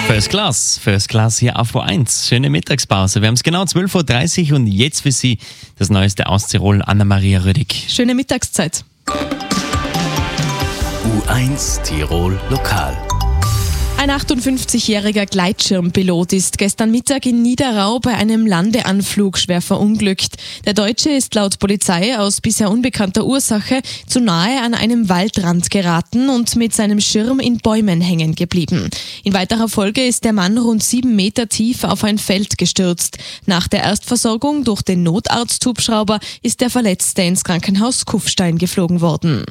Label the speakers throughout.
Speaker 1: First Class hier auf O1. Schöne Mittagspause. Wir haben es genau 12.30 Uhr und jetzt für Sie das Neueste aus Tirol, Anna-Maria Rüdig.
Speaker 2: Schöne Mittagszeit.
Speaker 3: U1 Tirol Lokal.
Speaker 2: Ein 58-jähriger Gleitschirmpilot ist gestern Mittag in Niederau bei einem Landeanflug schwer verunglückt. Der Deutsche ist laut Polizei aus bisher unbekannter Ursache zu nahe an einem Waldrand geraten und mit seinem Schirm in Bäumen hängen geblieben. In weiterer Folge ist der Mann rund 7 Meter tief auf ein Feld gestürzt. Nach der Erstversorgung durch den Notarzthubschrauber ist der Verletzte ins Krankenhaus Kufstein geflogen worden.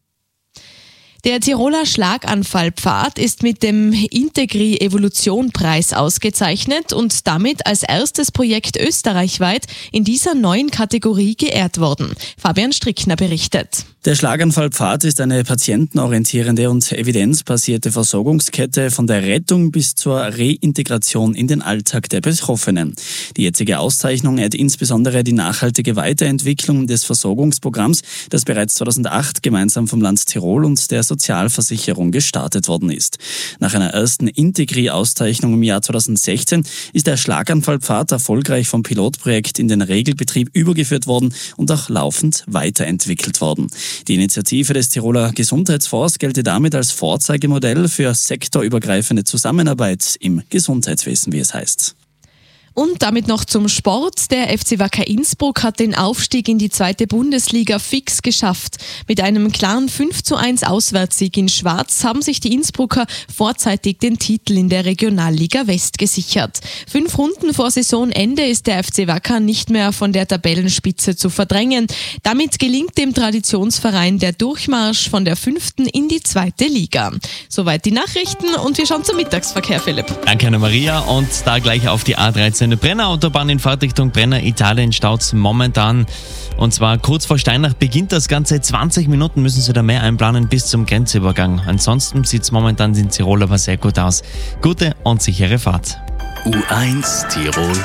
Speaker 2: Der Tiroler Schlaganfallpfad ist mit dem Integri-Evolution-Preis ausgezeichnet und damit als erstes Projekt österreichweit in dieser neuen Kategorie geehrt worden. Fabian Strickner berichtet.
Speaker 4: Der Schlaganfallpfad ist eine patientenorientierende und evidenzbasierte Versorgungskette von der Rettung bis zur Reintegration in den Alltag der Betroffenen. Die jetzige Auszeichnung ehrt insbesondere die nachhaltige Weiterentwicklung des Versorgungsprogramms, das bereits 2008 gemeinsam vom Land Tirol und der Sozialversicherung gestartet worden ist. Nach einer ersten Integri-Auszeichnung im Jahr 2016 ist der Schlaganfallpfad erfolgreich vom Pilotprojekt in den Regelbetrieb übergeführt worden und auch laufend weiterentwickelt worden. Die Initiative des Tiroler Gesundheitsfonds gelte damit als Vorzeigemodell für sektorübergreifende Zusammenarbeit im Gesundheitswesen, wie es heißt.
Speaker 2: Und damit noch zum Sport. Der FC Wacker Innsbruck hat den Aufstieg in die 2. Bundesliga fix geschafft. Mit einem klaren 5:1 Auswärtssieg in Schwarz haben sich die Innsbrucker vorzeitig den Titel in der Regionalliga West gesichert. 5 Runden vor Saisonende ist der FC Wacker nicht mehr von der Tabellenspitze zu verdrängen. Damit gelingt dem Traditionsverein der Durchmarsch von der 5. in die 2. Liga. Soweit die Nachrichten und wir schauen zum Mittagsverkehr, Philipp.
Speaker 1: Danke, Anna-Maria. Und da gleich auf die A13. Eine Brenner-Autobahn in Fahrtrichtung Brenner, Italien, staut momentan. Und zwar kurz vor Steinach beginnt das Ganze. 20 Minuten müssen Sie da mehr einplanen bis zum Grenzübergang. Ansonsten sieht es momentan in Tirol aber sehr gut aus. Gute und sichere Fahrt.
Speaker 3: U1 Tirol